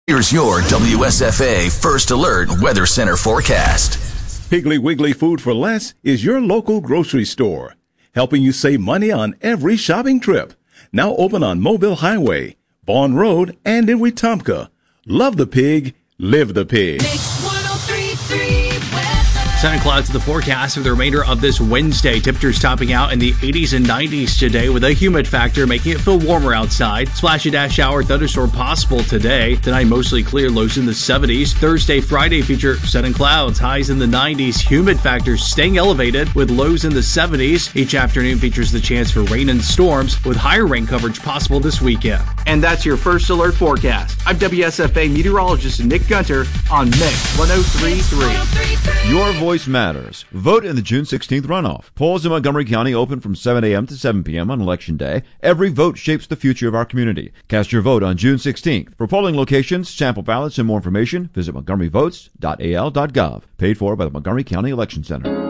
Here's your WSFA First Alert Weather Center forecast. Piggly Wiggly Food for Less is your local grocery store, helping you save money on every shopping trip. Now open on Mobile Highway, Vaughn Road, and in Wetumpka. Love the pig, live the pig. Sun and clouds in the forecast for the remainder of this Wednesday. Temperatures topping out in the 80s and 90s today with a humid factor making it feel warmer outside. Splash of dash shower thunderstorm possible today. Tonight mostly clear, lows in the 70s. Thursday, Friday feature sun and clouds, highs in the 90s. Humid factors staying elevated with lows in the 70s. Each afternoon features the chance for rain and storms with higher rain coverage possible this weekend. And that's your First Alert forecast. I'm WSFA meteorologist Nick Gunter on Mix 103.3. Your voice matters. Vote in the June 16th runoff. Polls in Montgomery County open from 7 a.m. to 7 p.m. on Election Day. Every vote shapes the future of our community. Cast your vote on June 16th. For polling locations, sample ballots, and more information, visit montgomeryvotes.al.gov. Paid for by the Montgomery County Election Center.